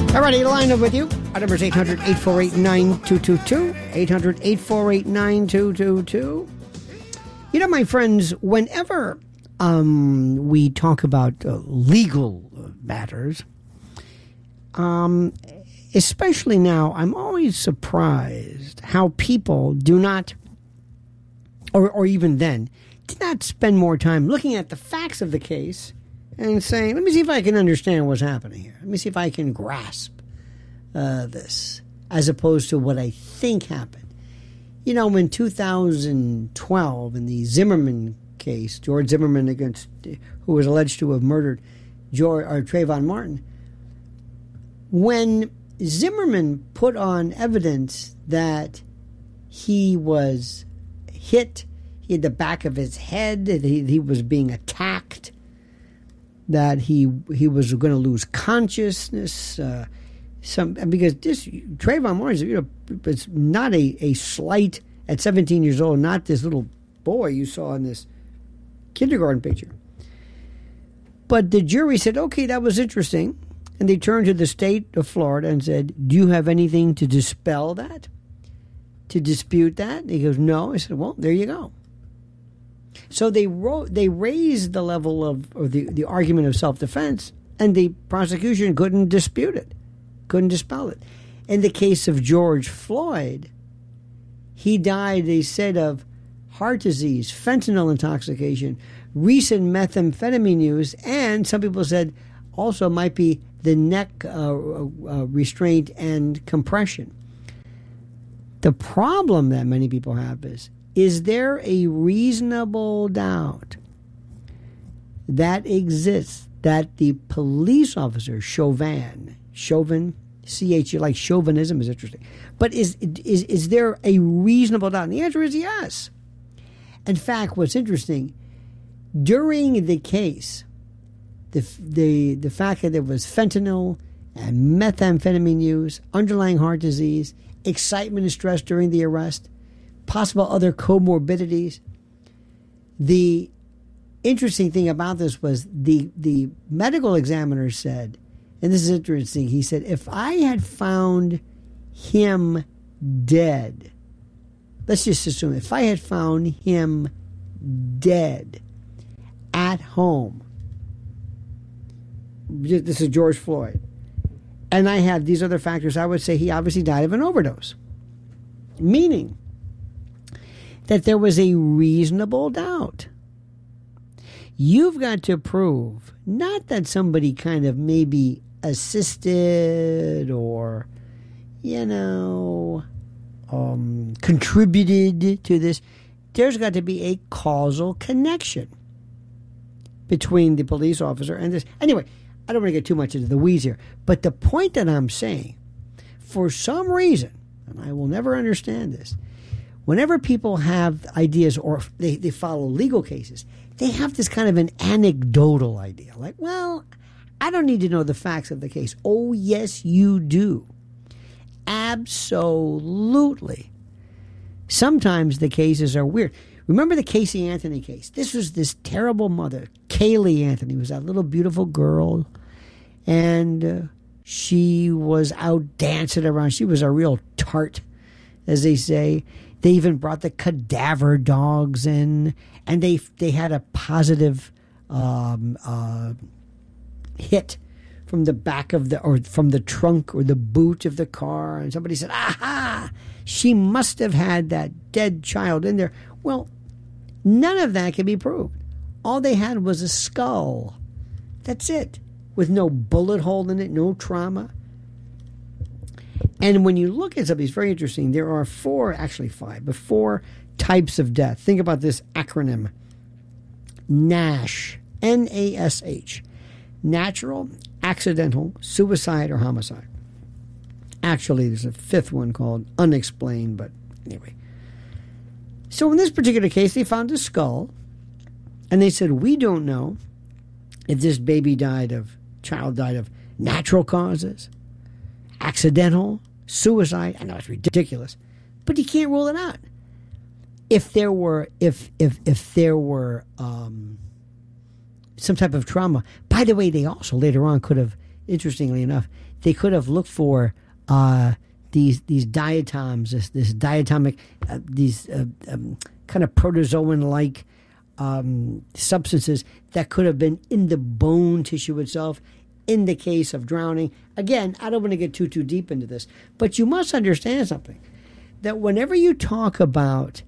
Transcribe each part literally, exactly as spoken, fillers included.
All righty, line up with you. Our number is eight hundred, eight four eight, nine two two two. eight hundred, eight four eight, nine two two two. You know, my friends, whenever um, we talk about uh, legal matters, um, especially now, I'm always surprised how people do not, or, or even then, did not spend more time looking at the facts of the case and saying, let me see if I can understand what's happening here. Let me see if I can grasp uh, this, as opposed to what I think happened. You know, in two thousand twelve, in the Zimmerman case, George Zimmerman, against who was alleged to have murdered George, or Trayvon Martin, when Zimmerman put on evidence that he was hit, he had the back of his head, that he, he was being attacked, that he he was going to lose consciousness, uh, some because this Trayvon Martin, you know, it's not a, a slight at seventeen years old, not this little boy you saw in this kindergarten picture. But the jury said, okay, that was interesting. And they turned to the state of Florida and said, do you have anything to dispel that? To dispute that? And he goes, no. I said, well, there you go. So they wrote, they raised the level of or the, the argument of self-defense, and the prosecution couldn't dispute it, couldn't dispel it. In the case of George Floyd, he died, they said, of heart disease, fentanyl intoxication, recent methamphetamine use, and some people said also might be the neck uh, uh, restraint and compression. The problem that many people have is, is there a reasonable doubt that exists that the police officer, Chauvin, Chauvin, C H, like chauvinism is interesting, but is, is, is there a reasonable doubt? And the answer is yes. In fact, what's interesting, during the case, the the the fact that there was fentanyl and methamphetamine use, underlying heart disease, excitement and stress during the arrest, possible other comorbidities. The interesting thing about this was the the medical examiner said, and this is interesting, he said, if I had found him dead, let's just assume, if I had found him dead at home, this is George Floyd, and I had these other factors, I would say he obviously died of an overdose. Meaning that there was a reasonable doubt. You've got to prove not that somebody kind of maybe assisted or, you know, um, contributed to this. There's got to be a causal connection between the police officer and this. Anyway, I don't want to get too much into the weeds here, but the point that I'm saying, for some reason, and I will never understand this, whenever people have ideas or they, they follow legal cases, they have this kind of an anecdotal idea. Like, well, I don't need to know the facts of the case. Oh, yes, you do. Absolutely. Sometimes the cases are weird. Remember the Casey Anthony case? This was this terrible mother. Kaylee Anthony was that little beautiful girl, and uh, she was out dancing around. She was a real tart, as they say. They even brought the cadaver dogs in, and they they had a positive um, uh, hit from the back of the, or from the trunk or the boot of the car, and somebody said, aha, she must have had that dead child in there. Well, none of that can be proved. All they had was a skull. That's it, with no bullet hole in it, no trauma. And when you look at something, it's very interesting. There are four, actually five, but four types of death. Think about this acronym. NASH, N A S H. Natural, accidental, suicide, or homicide. Actually, there's a fifth one called unexplained, but anyway. So in this particular case, they found a skull, and they said, we don't know if this baby died of, child died of natural causes, accidental, suicide. I know it's ridiculous, but you can't rule it out. If there were, if if if there were um, some type of trauma. By the way, they also later on could have, interestingly enough, they could have looked for uh, these these diatoms, this this diatomic, uh, these uh, um, kind of protozoan-like um, substances that could have been in the bone tissue itself in the case of drowning. Again, I don't want to get too, too deep into this, but you must understand something, that whenever you talk about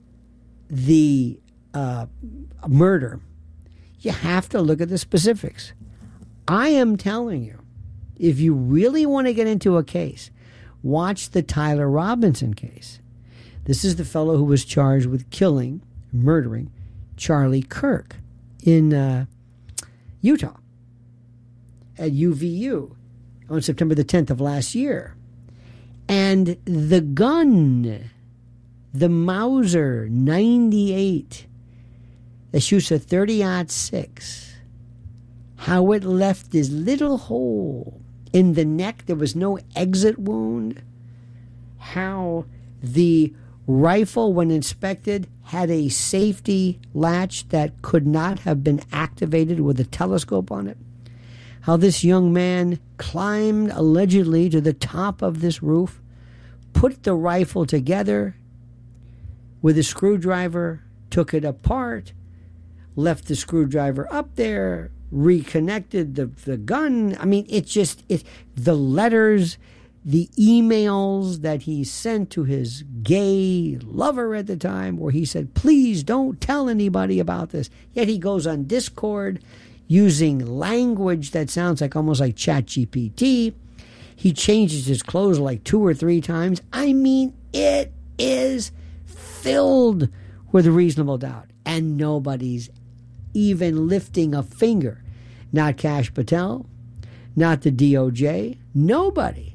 the uh, murder, you have to look at the specifics. I am telling you, if you really want to get into a case, watch the Tyler Robinson case. This is the fellow who was charged with killing, murdering Charlie Kirk in uh, Utah at U V U on September the tenth of last year. And the gun, the Mauser ninety-eight that shoots a thirty aught six, how it left this little hole in the neck. There was no exit wound. How the rifle, when inspected, had a safety latch that could not have been activated with a telescope on it. How this young man climbed allegedly to the top of this roof, put the rifle together with a screwdriver, took it apart, left the screwdriver up there, reconnected the, the gun. I mean, it just, it, the letters, the emails that he sent to his gay lover at the time, where he said, please don't tell anybody about this. Yet he goes on Discord using language that sounds like almost like ChatGPT. He changes his clothes like two or three times. I mean, it is filled with reasonable doubt. And nobody's even lifting a finger. Not Kash Patel, not the D O J, nobody.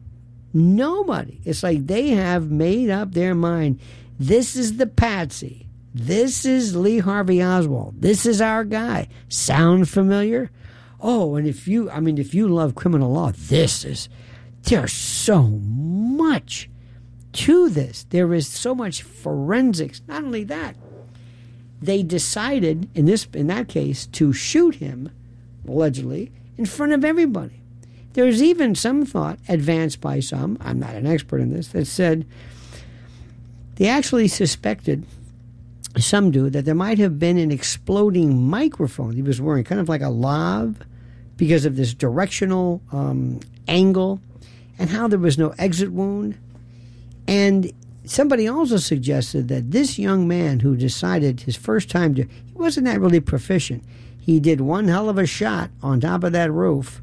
Nobody. It's like they have made up their mind. This is the patsy. This is Lee Harvey Oswald. This is our guy. Sound familiar? Oh, and if you, I mean, if you love criminal law, this is, there's so much to this. There is so much forensics. Not only that, they decided in this, in that case, to shoot him, allegedly, in front of everybody. There's even some thought, advanced by some, I'm not an expert in this, that said they actually suspected, some do, that there might have been an exploding microphone he was wearing, kind of like a lav, because of this directional um, angle, and how there was no exit wound. And somebody also suggested that this young man who decided his first time to, he wasn't that really proficient. He did one hell of a shot on top of that roof.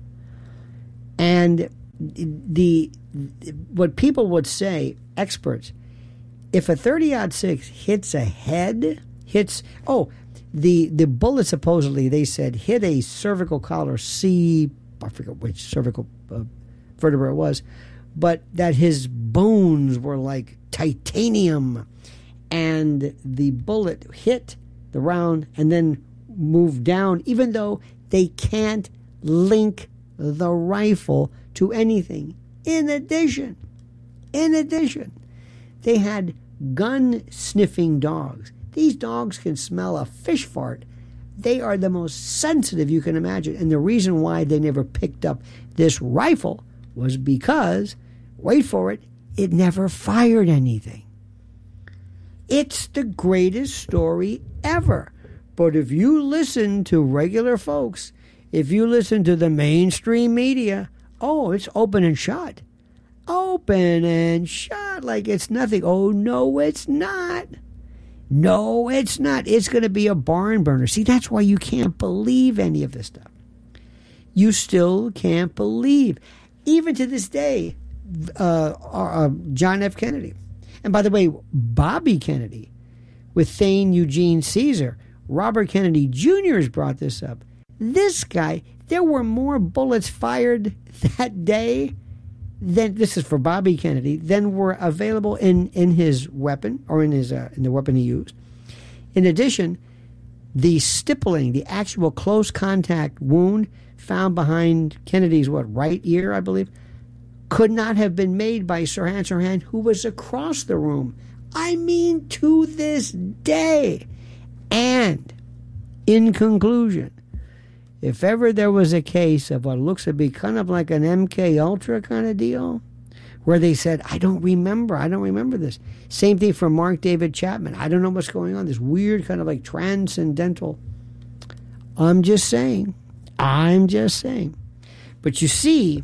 And the what people would say, experts, if a thirty aught six hits a head, hits, oh, the, the bullet supposedly, they said, hit a cervical collar C, I forget which cervical uh, vertebra it was, but that his bones were like titanium, and the bullet hit the round and then moved down, even though they can't link the rifle to anything. In addition, in addition, they had gun-sniffing dogs. These dogs can smell a fish fart. They are the most sensitive you can imagine. And the reason why they never picked up this rifle was because, wait for it, it never fired anything. It's the greatest story ever. But if you listen to regular folks, if you listen to the mainstream media, oh, it's open and shut. Open and shut like it's nothing. Oh, no, it's not. No, it's not. It's going to be a barn burner. See, that's why you can't believe any of this stuff. You still can't believe. Even to this day, uh, uh, John F. Kennedy. And by the way, Bobby Kennedy with Thane Eugene Caesar, Robert Kennedy Junior has brought this up. This guy, there were more bullets fired that day than, this is for Bobby Kennedy, than were available in, in his weapon, or in his uh, in the weapon he used. In addition, the stippling, the actual close contact wound found behind Kennedy's, what, right ear, I believe, could not have been made by Sirhan Sirhan, who was across the room. I mean, to this day. And, in conclusion, if ever there was a case of what looks to be kind of like an M K Ultra kind of deal, where they said, I don't remember, I don't remember this. Same thing for Mark David Chapman. I don't know what's going on. This weird kind of like transcendental. I'm just saying. I'm just saying. But you see,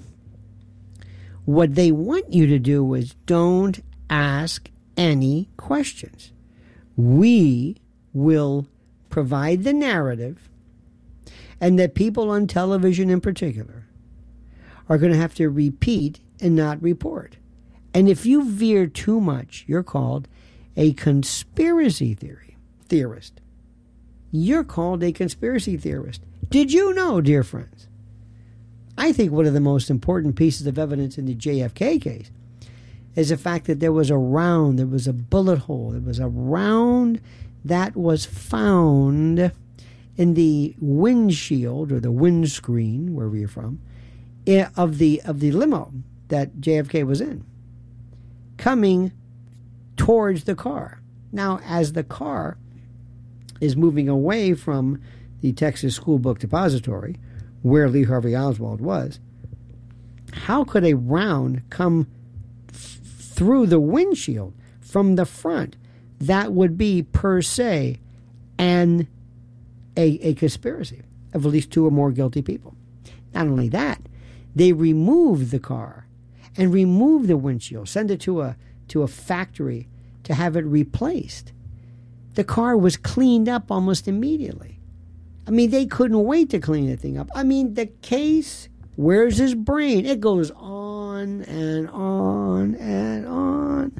what they want you to do is don't ask any questions. We will provide the narrative, and that people on television in particular are going to have to repeat and not report. And if you veer too much, you're called a conspiracy theory theorist. You're called a conspiracy theorist. Did you know, dear friends? I think one of the most important pieces of evidence in the J F K case is the fact that there was a round, there was a bullet hole, there was a round that was found in the windshield or the windscreen, wherever you're from, of the of the limo that J F K was in, coming towards the car. Now, as the car is moving away from the Texas School Book Depository, where Lee Harvey Oswald was, how could a round come f- through the windshield from the front? That would be, per se, an a, a conspiracy of at least two or more guilty people. Not only that, they removed the car and removed the windshield, send it to a to a factory to have it replaced. The car was cleaned up almost immediately. I mean, they couldn't wait to clean the thing up. I mean, the case, where's his brain? It goes on and on and on.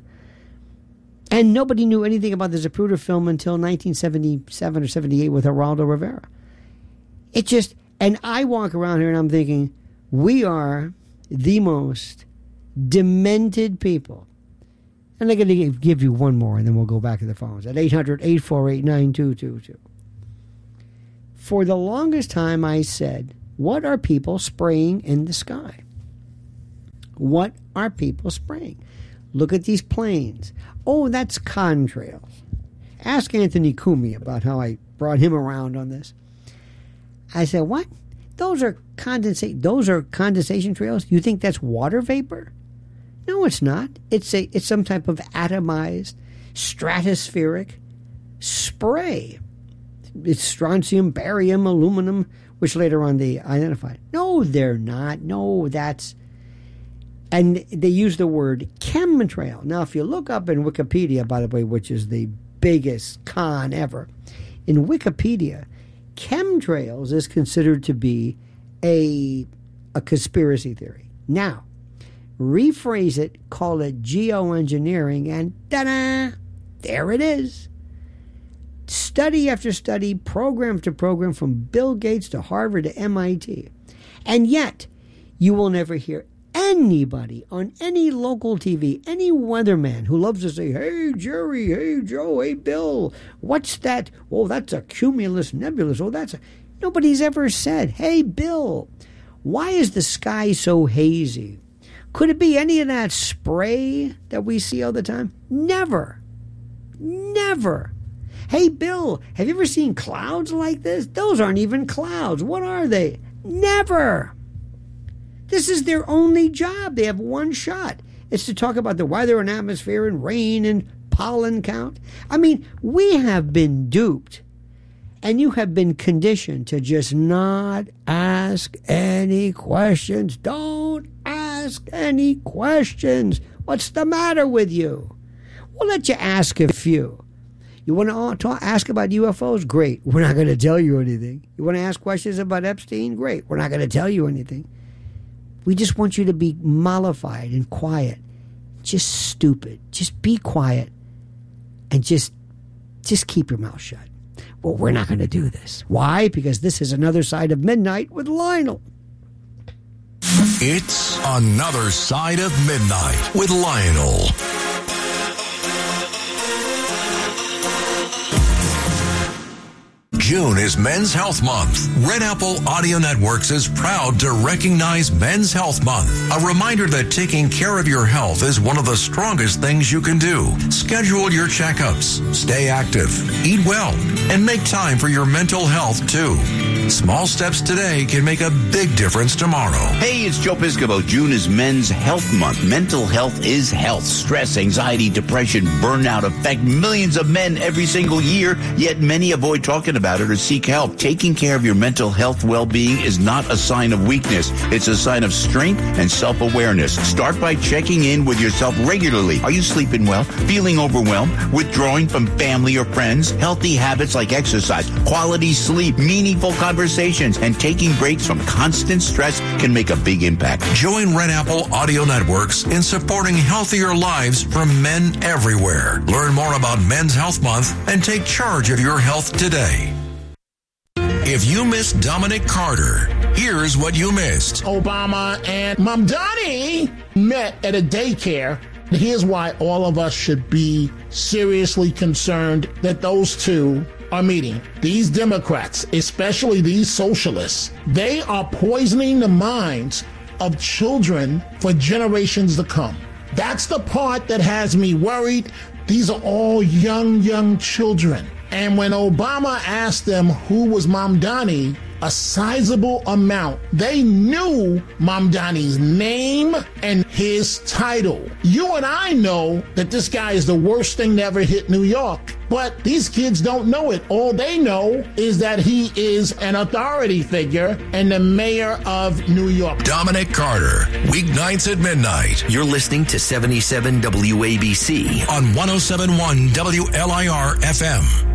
And nobody knew anything about the Zapruder film until nineteen seventy-seven or seventy-eight with Geraldo Rivera. It just, and I walk around here and I'm thinking, we are the most demented people. And I'm going to give you one more and then we'll go back to the phones at eight hundred, eight four eight, nine two two two. For the longest time I said, what are people spraying in the sky? What are people spraying? Look at these planes. Oh, that's contrails. Ask Anthony Cumia about how I brought him around on this. I said, what? Those are condensate. Those are condensation trails? You think that's water vapor? No, it's not. It's a. It's some type of atomized, stratospheric spray. It's strontium, barium, aluminum, which later on they identified. No, they're not. No, that's... And they use the word chemtrail. Now, if you look up in Wikipedia, by the way, which is the biggest con ever, in Wikipedia, chemtrails is considered to be a, a conspiracy theory. Now, rephrase it, call it geoengineering, and ta-da! There it is. Study after study, program after program, from Bill Gates to Harvard to M I T. And yet, you will never hear anybody on any local T V, any weatherman who loves to say, hey, Jerry, hey, Joe, hey, Bill, what's that? Oh, that's a cumulus nebulous. Oh, that's a... Nobody's ever said, hey, Bill, why is the sky so hazy? Could it be any of that spray that we see all the time? Never. Never. Hey, Bill, have you ever seen clouds like this? Those aren't even clouds. What are they? Never. This is their only job. They have one shot. It's to talk about the weather and atmosphere and rain and pollen count. I mean, we have been duped, and you have been conditioned to just not ask any questions. Don't ask any questions. What's the matter with you? We'll let you ask a few. You want to talk, ask about U F Os? Great. We're not going to tell you anything. You want to ask questions about Epstein? Great. We're not going to tell you anything. We just want you to be mollified and quiet. Just stupid. Just be quiet and just, just keep your mouth shut. Well, we're not going to do this. Why? Because this is Another Side of Midnight with Lionel. It's Another Side of Midnight with Lionel. June is Men's Health Month. Red Apple Audio Networks is proud to recognize Men's Health Month. A reminder that taking care of your health is one of the strongest things you can do. Schedule your checkups, stay active, eat well, and make time for your mental health too. Small steps today can make a big difference tomorrow. Hey, it's Joe Piscopo. June is Men's Health Month. Mental health is health. Stress, anxiety, depression, burnout affect millions of men every single year, yet many avoid talking about it or seek help. Taking care of your mental health well-being is not a sign of weakness. It's a sign of strength and self-awareness. Start by checking in with yourself regularly. Are you sleeping well? Feeling overwhelmed? Withdrawing from family or friends? Healthy habits like exercise, quality sleep, meaningful conversations, and taking breaks from constant stress can make a big impact. Join Red Apple Audio Networks in supporting healthier lives from men everywhere. Learn more about Men's Health Month and take charge of your health today. If you missed Dominic Carter, here's what you missed. Obama and Mamdani met at a daycare. Here's why all of us should be seriously concerned that those two are meeting. These Democrats, especially these socialists, they are poisoning the minds of children for generations to come. That's the part that has me worried. These are all young, young children. And when Obama asked them who was Mamdani, a sizable amount, they knew Mamdani's name and his title. You and I know that this guy is the worst thing to ever hit New York. But these kids don't know it. All they know is that he is an authority figure and the mayor of New York. Dominic Carter, weeknights at midnight. You're listening to seventy-seven W A B C on one oh seven point one W L I R F M.